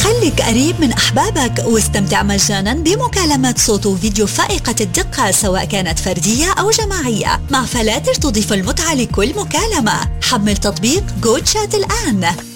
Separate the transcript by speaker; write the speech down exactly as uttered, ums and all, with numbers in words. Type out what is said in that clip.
Speaker 1: خليك قريب من أحبابك واستمتع مجانا بمكالمات صوت وفيديو فائقة الدقة سواء كانت فردية أو جماعية، مع فلاتر تضيف المتعة لكل مكالمة. حمل تطبيق جو تشات الآن.